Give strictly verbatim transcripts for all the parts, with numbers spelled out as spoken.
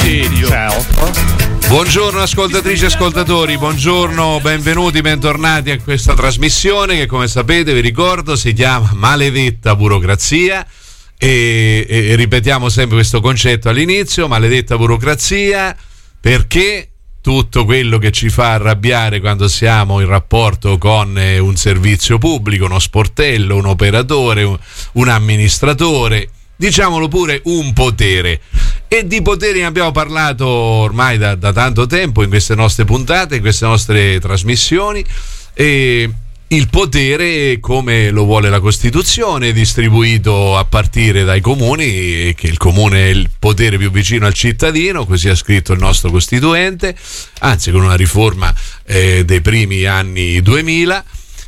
serio. Ciao. Buongiorno ascoltatrici e ascoltatori, buongiorno, benvenuti, bentornati a questa trasmissione che, come sapete, vi ricordo, si chiama Maledetta Burocrazia e, e, e ripetiamo sempre questo concetto all'inizio: maledetta burocrazia, perché tutto quello che ci fa arrabbiare quando siamo in rapporto con eh, un servizio pubblico, uno sportello, un operatore, un, un amministratore, diciamolo pure un potere. E di poteri ne abbiamo parlato ormai da, da tanto tempo in queste nostre puntate, in queste nostre trasmissioni. E il potere, come lo vuole la Costituzione, è distribuito a partire dai comuni, e che il comune è il potere più vicino al cittadino, così ha scritto il nostro Costituente, anzi con una riforma eh, dei primi anni duemila.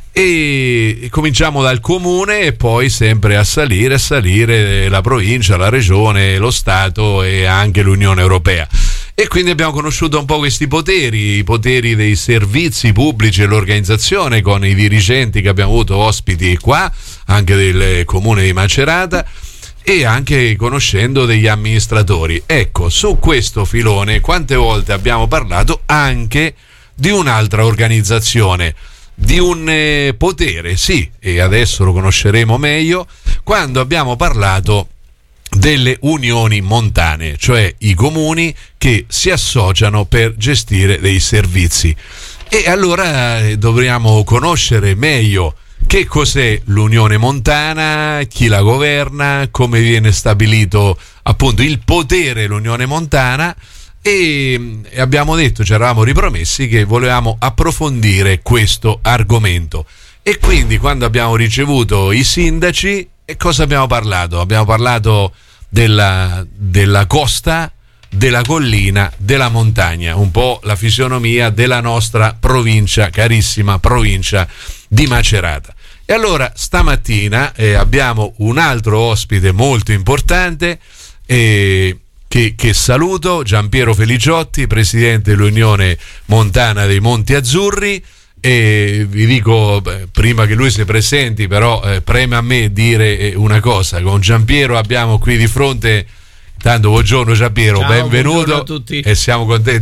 E cominciamo dal comune e poi sempre a salire, a salire la provincia, la regione, lo Stato e anche l'Unione Europea. E quindi abbiamo conosciuto un po' questi poteri, i poteri dei servizi pubblici e l'organizzazione, con i dirigenti che abbiamo avuto ospiti qua, anche del comune di Macerata, e anche conoscendo degli amministratori. Ecco, su questo filone quante volte abbiamo parlato anche di un'altra organizzazione, di un eh, potere, sì, e adesso lo conosceremo meglio, quando abbiamo parlato delle unioni montane, cioè i comuni che si associano per gestire dei servizi. E allora eh, dovremmo conoscere meglio che cos'è l'unione montana, chi la governa, come viene stabilito appunto il potere dell'unione montana. E abbiamo detto, ci eravamo ripromessi che volevamo approfondire questo argomento. E quindi, quando abbiamo ricevuto i sindaci, e cosa abbiamo parlato? Abbiamo parlato della, della costa, della collina, della montagna, un po' la fisionomia della nostra provincia, carissima provincia di Macerata. E allora stamattina eh, abbiamo un altro ospite molto importante, eh, Che, che saluto, Giampiero Feliciotti, presidente dell'Unione Montana dei Monti Azzurri. E vi dico, beh, prima che lui si presenti, però eh, preme a me dire eh, una cosa: con Giampiero abbiamo qui di fronte, tanto buongiorno Giampiero, ciao, benvenuto a tutti. E siamo contenti